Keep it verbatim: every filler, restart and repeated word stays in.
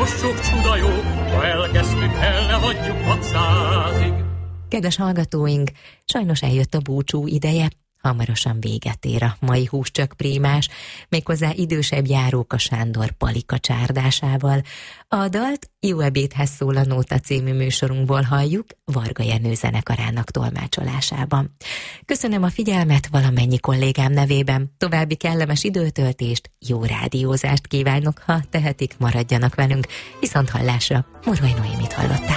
lassuk, csuda jó, ha elkezdtük, el ne hagyjuk hatszázig. Kedves hallgatóink, sajnos eljött a búcsú ideje, hamarosan véget ér a mai Húscsök Prímás, méghozzá idősebb Járóka Sándor Palika csárdásával. A dalt Jó ebédhez szól a Nóta című műsorunkból halljuk, Varga Jenő zenekarának tolmácsolásában. Köszönöm a figyelmet valamennyi kollégám nevében, további kellemes időtöltést, jó rádiózást kívánok, ha tehetik, maradjanak velünk, viszont hallásra. Morvai Noémit hallották.